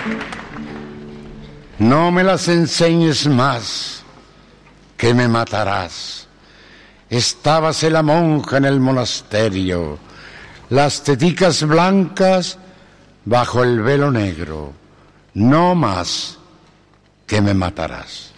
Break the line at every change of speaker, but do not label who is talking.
No me las enseñes más, que me matarás. Estábase la monja en el monasterio, las teticas blancas bajo el velo negro. No más, que me matarás.